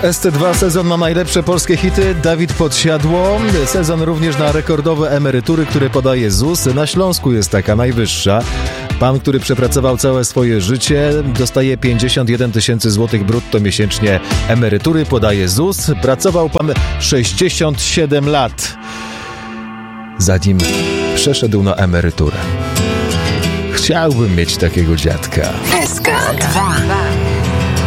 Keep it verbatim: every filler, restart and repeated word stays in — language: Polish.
S C dwa sezon na najlepsze polskie hity. Dawid Podsiadło. Sezon również na rekordowe emerytury, które podaje ZUS. Na Śląsku jest taka najwyższa. Pan, który przepracował całe swoje życie, dostaje pięćdziesiąt jeden tysięcy złotych brutto miesięcznie emerytury, podaje ZUS. Pracował pan sześćdziesiąt siedem lat, zanim przeszedł na emeryturę. Chciałbym mieć takiego dziadka. S K dwa.